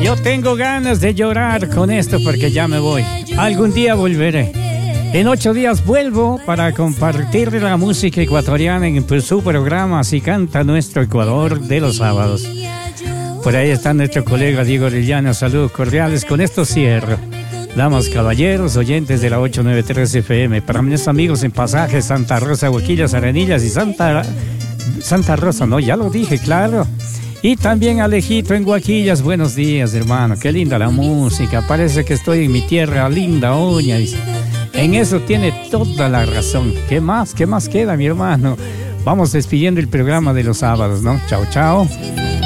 Yo tengo ganas de llorar con esto porque ya me voy. Algún día volveré. En 8 días vuelvo para compartir la música ecuatoriana en su programa Así Canta Nuestro Ecuador de los sábados. Por ahí está nuestro colega Diego Orellana. Saludos cordiales. Con esto cierro. Damas, caballeros, oyentes de la 893 FM. Para mis amigos en Pasajes, Santa Rosa, Huequillas, Arenillas y Santa Rosa, no, ya lo dije, claro. Y también Alejito en Guaquillas. Buenos días, hermano. Qué linda la música. Parece que estoy en mi tierra linda, Oña. En eso tiene toda la razón. ¿Qué más? ¿Qué más queda, mi hermano? Vamos despidiendo el programa de los sábados, ¿no? Chao, chao.